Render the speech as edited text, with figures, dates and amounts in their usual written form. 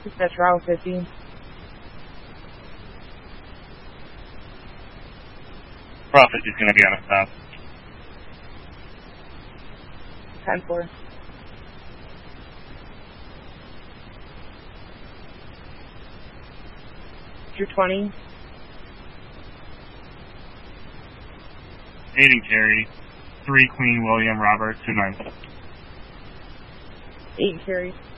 Dispatch Route 50. Prophet is going to be on a stop. 10-4. Your 20. 80 Terry. 3 Queen William Robert 29. 8 carries.